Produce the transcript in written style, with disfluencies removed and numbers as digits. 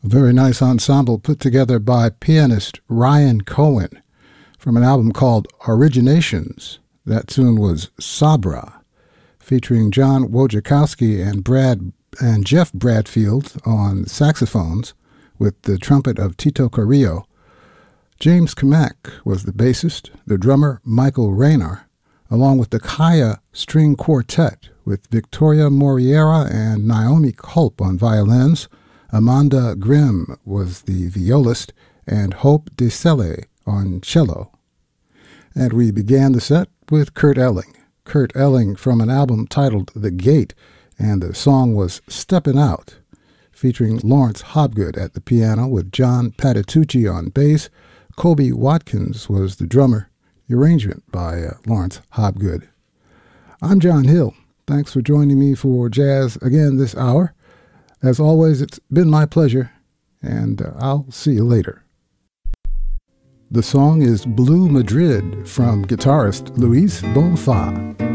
A very nice ensemble put together by pianist Ryan Cohen from an album called Originations. That tune was Sabra, featuring John Wojciechowski and Jeff Bradfield on saxophones with the trumpet of Tito Carrillo. James Kamak was the bassist, the drummer Michael Rayner, along with the Kaya String Quartet with Victoria Moriera and Naomi Culp on violins. Amanda Grimm was the violist, and Hope DeSelle on cello. And we began the set with Kurt Elling. Kurt Elling from an album titled The Gate, and the song was Steppin' Out, featuring Lawrence Hobgood at the piano with John Patitucci on bass. Kobe Watkins was the drummer. The arrangement by Lawrence Hobgood. I'm John Hill. Thanks for joining me for jazz again this hour. As always, it's been my pleasure, and I'll see you later. The song is Blue Madrid from guitarist Luis Bonfa.